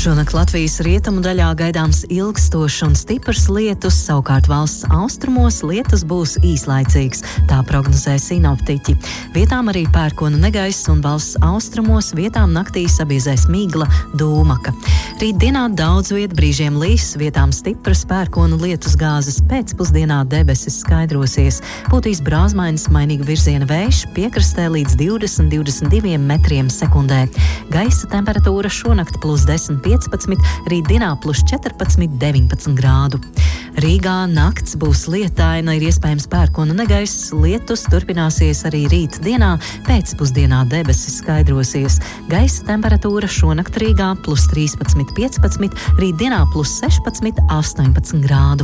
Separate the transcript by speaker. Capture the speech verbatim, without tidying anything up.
Speaker 1: Šonakt Latvijas rietumu daļā gaidāms ilgstošs un stiprs lietus, savukārt valsts austrumos lietus būs īslaicīgs, tā prognozē sinoptiķi. Vietām arī pērkona negaiss un valsts austrumos vietām naktī sabiezēs migla dūmaka. Rītdienā daudz viet brīžiem līs, vietām stipras pērkona lietus gāzes, pēcpusdienā debesis skaidrosies. Pūtīs brāzmainis mainīga virziena vējš, piekrastē līdz divdesmit līdz divdesmit diviem metriem sekundē. Gaisa temperatūra šonakt plus desmit piecpadsmit, rītdienā plus četrpadsmit deviņpadsmit grādu. Rīgā nakts būs lietaina, ir iespējams pērkona negaiss, lietus turpināsies arī rīt dienā, pēcpusdienā debesis skaidrosies. Gaisa temperatūra šonakt Rīgā plus trīspadsmit piecpadsmit, rītdienā plus sešpadsmit astoņpadsmit grādu.